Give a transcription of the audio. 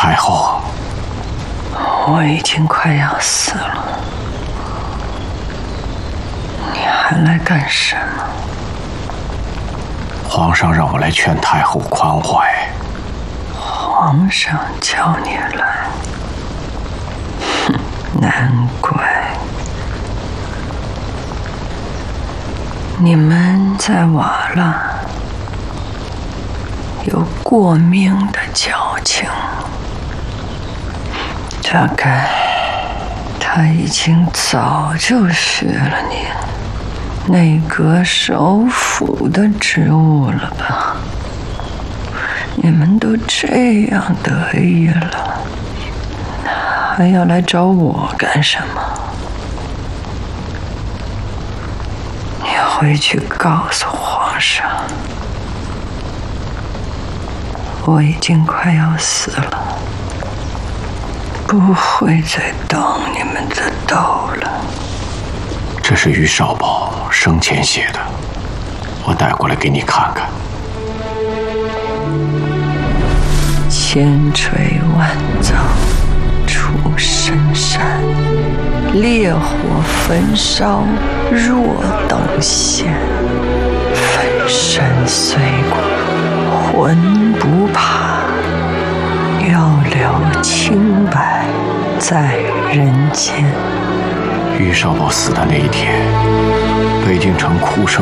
太后， 我已经快要死了，你还来干什么？ 皇上让我来劝太后宽怀。 皇上叫你来，哼，难怪。你们在瓦剌有过命的交情，大概他已经早就许了你内阁首辅的职务了吧？你们都这样得意了，还要来找我干什么？你回去告诉皇上，我已经快要死了，不会再当你们的道了。 这是于少保生前写的，我带过来给你看看。 千锤万凿出深山，烈火焚烧若等闲。粉身碎骨浑不怕，要留清白在人间。 于少保死的那一天，北京城哭声